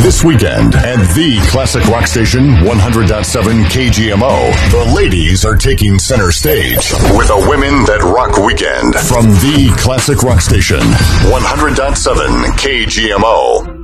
This weekend at the Classic Rock Station 100.7 KGMO, the ladies are taking center stage with a Women That Rock weekend from the Classic Rock Station 100.7 KGMO.